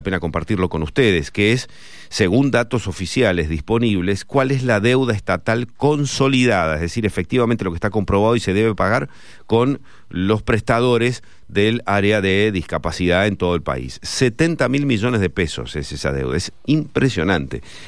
Pena compartirlo con ustedes, que es, según datos oficiales disponibles, cuál es la deuda estatal consolidada, es decir, efectivamente lo que está comprobado y se debe pagar con los prestadores del área de discapacidad en todo el país. 70.000 millones de pesos es esa deuda, es impresionante.